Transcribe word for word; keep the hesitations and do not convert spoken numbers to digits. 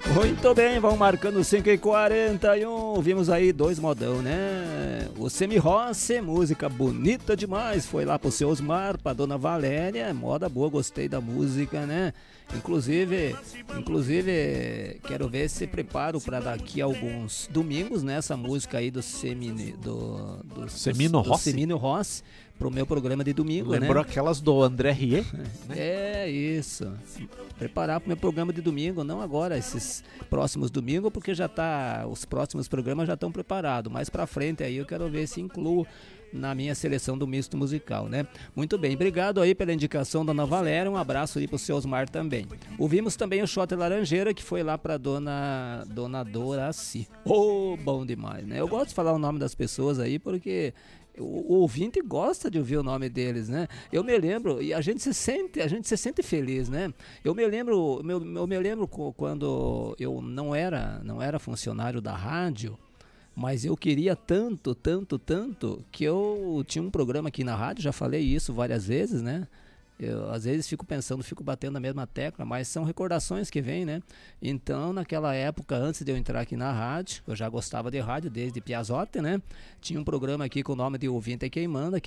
Muito bem, vão marcando cinco e quarenta e um. Vimos aí dois modão, né? O Semi Rossi, música bonita demais. Foi lá pro seu Osmar, pra Dona Valéria. Moda boa, gostei da música, né? Inclusive, inclusive quero ver se preparo para daqui a alguns domingos, né? Essa música aí do Semini, do, do Semino do, Rossi. do Semino Rossi pro meu programa de domingo, Lembrou né? aquelas do André Rie? É isso. Preparar pro meu programa de domingo, não agora, esses próximos domingos, porque já tá, os próximos programas já estão preparados. Mais pra frente aí eu quero ver se incluo na minha seleção do misto musical, né? Muito bem, obrigado aí pela indicação da Dona Valéria, um abraço aí pro seu Osmar também. Ouvimos também o Shot Laranjeira, que foi lá pra Dona, Dona Doraci. Oh, bom demais, né? Eu gosto de falar o nome das pessoas aí, porque o, o ouvinte gosta de ouvir o nome deles, né? Eu me lembro, e a gente se sente, a gente se sente feliz, né? Eu me lembro, eu, eu me lembro quando eu não era, não era funcionário da rádio, mas eu queria tanto, tanto, tanto, que eu tinha um programa aqui na rádio, já falei isso várias vezes, né? Eu às vezes fico pensando, fico batendo na mesma tecla, mas são recordações que vêm, né? Então, naquela época, antes de eu entrar aqui na rádio, eu já gostava de rádio desde Piazote, né? Tinha um programa aqui com o nome de Ouvinte é Quem Manda,